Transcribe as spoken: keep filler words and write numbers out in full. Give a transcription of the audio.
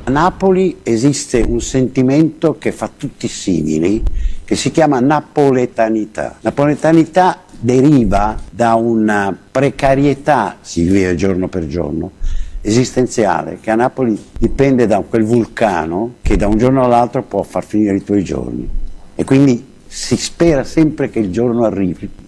A Napoli esiste un sentimento che fa tutti simili, che si chiama napoletanità. Napoletanità deriva da una precarietà, si vive giorno per giorno, esistenziale, che a Napoli dipende da quel vulcano che da un giorno all'altro può far finire i tuoi giorni. E quindi si spera sempre che il giorno arrivi.